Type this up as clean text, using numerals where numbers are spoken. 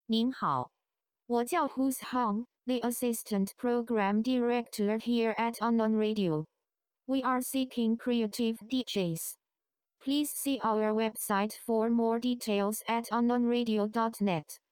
您好，我叫 Who's Hong, the Assistant Program Director here at Unknown Radio. We are seeking creative DJs. Please see our website for more details at unknownradio.net.